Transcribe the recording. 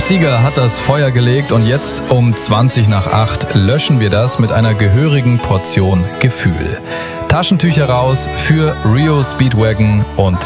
Stieger hat das Feuer gelegt und jetzt um 7:20 löschen wir das mit einer gehörigen Portion Gefühl. Taschentücher raus für Rio Speedwagon und